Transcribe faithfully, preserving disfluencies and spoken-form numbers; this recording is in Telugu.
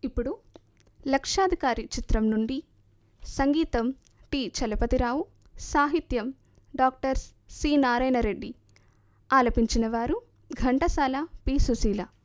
ఇప్పుడు లక్షాధికారి చిత్రం నుండి సంగీతం టి చలపతిరావు, సాహిత్యం డాక్టర్ సి నారాయణ రెడ్డి, ఆలపించిన వారు ఘంటసాల పి సుశీల.